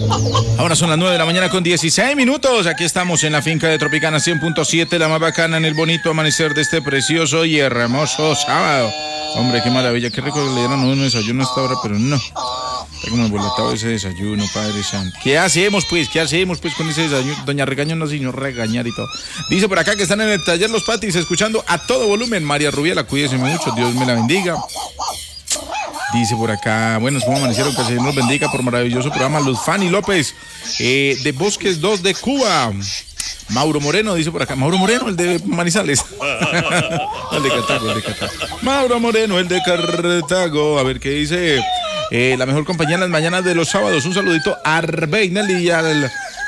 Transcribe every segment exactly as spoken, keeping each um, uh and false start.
Ahora son las nueve de la mañana con dieciséis minutos. Aquí estamos en la finca de Tropicana cien punto siete, la más bacana en el bonito amanecer de este precioso y hermoso sábado. Hombre, qué maravilla, qué rico que le dieron un desayuno a esta hora, pero no. Está como embolatado ese desayuno, Padre Santo. ¿Qué hacemos, pues? ¿Qué hacemos, pues, con ese desayuno? Doña Regaño no, señor, regañar y todo. Dice por acá que están en el taller Los Patis, escuchando a todo volumen. María Rubiela, cuídese mucho, Dios me la bendiga. Dice por acá, bueno, ¿cómo amanecieron? Que el Señor nos bendiga por maravilloso programa. Luz Fanny López, eh, de Bosques dos de Cuba. Mauro Moreno, dice por acá. Mauro Moreno, el de Manizales. El de Cartago, el de Cartago. Mauro Moreno, el de Cartago. A ver qué dice. Eh, la mejor compañía en las mañanas de los sábados. Un saludito a Arbeinel y al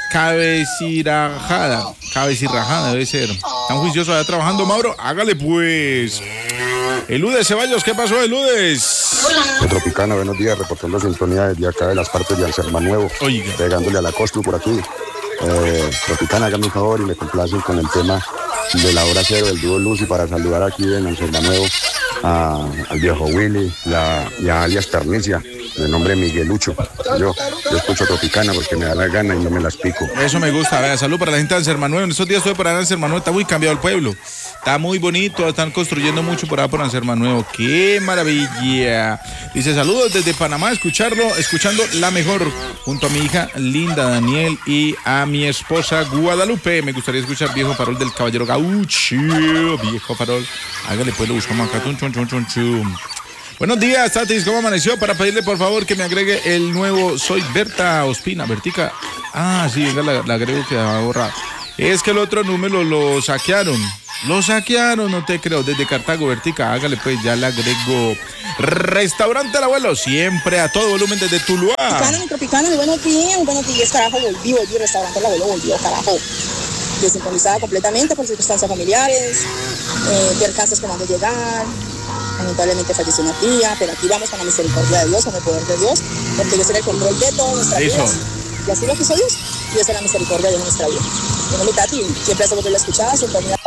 Cabecirajada. Cabecirrajada debe ser. Tan juicioso allá trabajando, Mauro. Hágale pues. Eludes Ceballos, ¿qué pasó, Eludes? De Tropicana, buenos días, reportando sintonía desde acá de las partes de Alcerma Nuevo. Oiga. Pegándole a la Costru por aquí. Eh, Tropicana, hágame un favor y me complacen con el tema de la hora cero del dúo Lucy para saludar aquí en Alcerma Nuevo a, al viejo Willy y a, y a alias Pernicia, de nombre Miguelucho. Yo, yo escucho Tropicana porque me da la gana y no me las pico. Eso me gusta. Vea, salud para la gente de Alcerma Nuevo. En estos días estuve por allá en Alcerma Nuevo, está muy cambiado el pueblo. Está muy bonito, están construyendo mucho por allá por Alcerma Nuevo. ¡Qué maravilla! Dice, saludos desde Panamá, escucharlo, escuchando la mejor, junto a mi hija Linda Daniel y a mi esposa Guadalupe. Me gustaría escuchar Viejo Farol del Caballero Gaucho. Viejo Farol. Hágale pues, lo buscamos acá. Chun, chun, chun, chun, chun. Buenos días, Tatis, ¿cómo amaneció? Para pedirle por favor que me agregue el nuevo Soy Berta Ospina, Bertica. Ah, sí, venga, la, la agrego que va a borrar. Es que el otro número lo saquearon. Lo saquearon, no te creo. Desde Cartago, Vertica, hágale pues, ya le agrego. Restaurante El Abuelo, siempre a todo volumen desde Tuluá. Tropicana, mi Tropicana, muy buenos días, muy buenos días, carajo, volví, volví, Restaurante El Abuelo, volvió, carajo. Desintonizada completamente por circunstancias familiares, eh, percances que no han de llegar. Lamentablemente falleció una tía, pero aquí vamos con la misericordia de Dios, con el poder de Dios, porque Dios tiene el control de todas nuestras vidas. Y así lo quiso Dios, Dios es la misericordia de nuestra vida. Bueno, mi Tati, siempre hace volver a escuchar, su familia.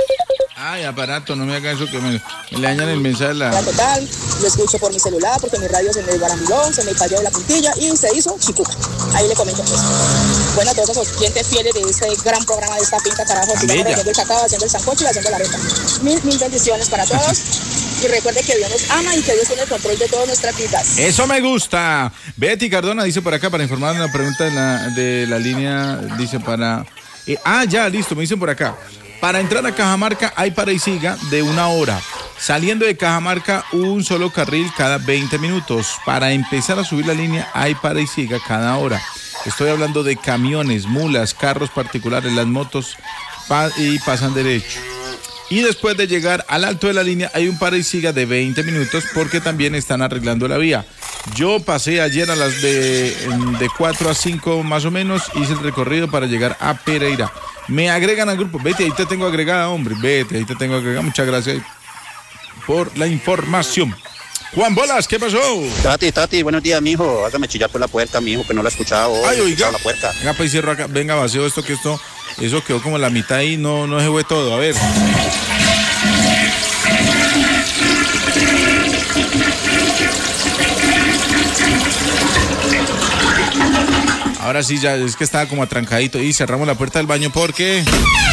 Ay, aparato, no me haga eso que me, me le dañan el mensaje. La... Total, lo escucho por mi celular porque mi radio se me desbarambiló, se me cayó de la puntilla y se hizo chicuca. Ahí le comento pues. Bueno, a todos los clientes fieles de este gran programa de esta finca, carajo, sigamos haciendo el cacao, haciendo el sancocho y haciendo la renta. Mil, mil bendiciones para todos. Y recuerde que Dios nos ama y que Dios tiene el control de todas nuestras vidas. Eso me gusta. Betty Cardona dice por acá para informar una pregunta de la, de la línea, dice para... Eh, ah, ya, listo, me dicen por acá. Para entrar a Cajamarca hay para y siga de una hora. Saliendo de Cajamarca, un solo carril cada veinte minutos. Para empezar a subir la línea hay para y siga cada hora. Estoy hablando de camiones, mulas, carros particulares, las motos pa- y pasan derecho. Y después de llegar al alto de la línea hay un para y siga de veinte minutos porque también están arreglando la vía. Yo pasé ayer a las de, de cuatro a cinco más o menos, hice el recorrido para llegar a Pereira. Me agregan al grupo. Vete, ahí te tengo agregada, hombre. Vete, ahí te tengo agregada. Muchas gracias por la información. Juan Bolas, ¿qué pasó? Tati, Tati, buenos días, mijo. Hágame chillar por la puerta, mijo, que no la he escuchado hoy. Ay, oiga. La puerta. Venga, pues cierro acá. Venga, vacío esto, que esto, eso quedó como la mitad ahí, no, no se fue todo. A ver. Ahora sí, ya es que estaba como atrancadito y cerramos la puerta del baño porque...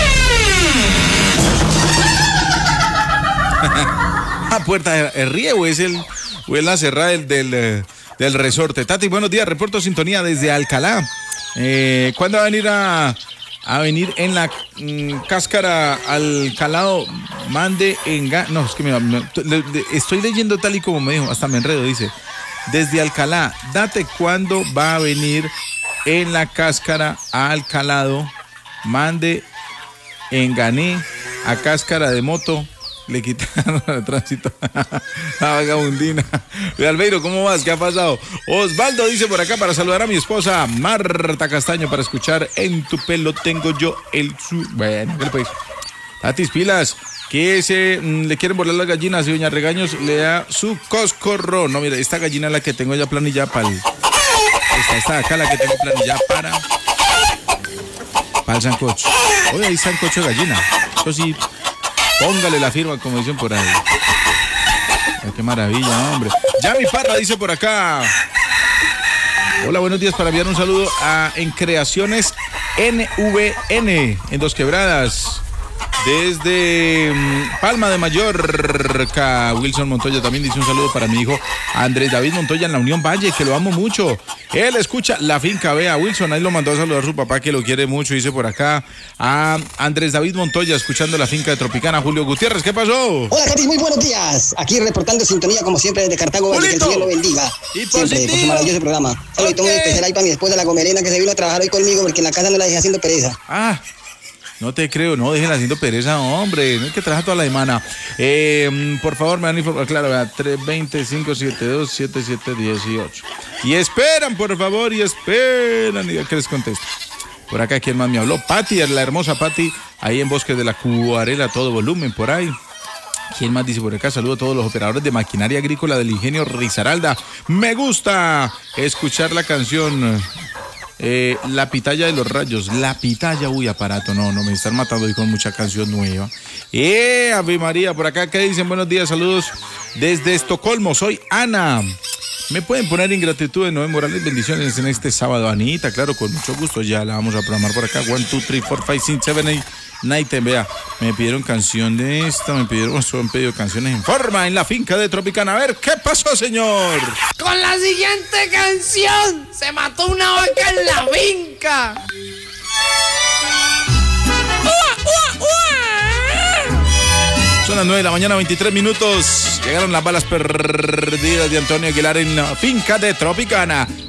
La puerta es ríe o es, el, o es la cerrada del, del, del resorte. Tati, buenos días, reporto sintonía desde Alcalá. Eh, ¿Cuándo va a venir a, a venir en la mm, cáscara al calado? Mande en... No, es que me, me, le, le, estoy leyendo tal y como me dijo, hasta me enredo, dice. Desde Alcalá, date cuándo va a venir en la cáscara al calado, mande en Gané a cáscara de moto, le quitaron el tránsito. La vagabundina. Albeiro, ¿cómo vas? ¿Qué ha pasado? Osvaldo dice por acá para saludar a mi esposa Marta Castaño para escuchar En tu pelo tengo yo el su... Bueno, pues. Tatis, pilas. Que se mmm, le quieren volar las gallinas y doña Regaños le da su coscorrón. No, mira, esta gallina es la que tengo ya planilla para el... Esta, esta acá la que tengo planilla para... Para el sancocho. Oye, hay sancocho de gallina. Eso sí, póngale la firma, como dicen por ahí. Ay, qué maravilla, hombre. Ya mi parra dice por acá... Hola, buenos días, para enviar un saludo a En Creaciones N V N en Dos Quebradas. Desde Palma de Mallorca, Wilson Montoya también dice un saludo para mi hijo Andrés David Montoya en la Unión Valle, que lo amo mucho. Él escucha La Finca. Vea, Wilson ahí lo mandó a saludar a su papá, que lo quiere mucho, dice por acá. A Andrés David Montoya, escuchando La Finca de Tropicana. Julio Gutiérrez, ¿qué pasó? Hola, Katy, muy buenos días. Aquí reportando sintonía, como siempre, desde Cartago, Valle. Que el Señor lo bendiga. Y siempre, por su maravilloso programa. Saludito muy especial ahí para mi esposa, la Gomerena, que se vino a trabajar hoy conmigo, porque en la casa no la dejé haciendo pereza. Ah, no te creo, no, dejen haciendo pereza, hombre, no es que trabaja toda la semana. Eh, por favor, me dan informar, claro, tres veinte, cinco setenta y dos, setenta y siete dieciocho. Y esperan, por favor, y esperan, y que les contesto. Por acá, ¿quién más me habló? Pati, la hermosa Pati, ahí en Bosques de la Cuarela, todo volumen, por ahí. ¿Quién más dice por acá? Saludo a todos los operadores de maquinaria agrícola del ingenio Risaralda. Me gusta escuchar la canción... Eh, La Pitaya de los Rayos. La Pitaya, uy, aparato, no, no me están matando hoy con mucha canción nueva. Eh, Ave María, por acá, ¿qué dicen? Buenos días, saludos desde Estocolmo, soy Ana. ¿Me pueden poner Ingratitud de Noé Morales? Bendiciones en este sábado, Anita, claro, con mucho gusto, ya la vamos a programar por acá. One, two, three, four, five, six, seven, eight, nine, ten. Vea, me pidieron canción de esta, me pidieron, oh, han pedido canciones en forma en La Finca de Tropicana. A ver, ¿qué pasó, señor? Con la siguiente canción, se mató una vaca en la finca. Son las nueve de la mañana, veintitrés minutos. Llegaron las balas perdidas de Antonio Aguilar en La Finca de Tropicana.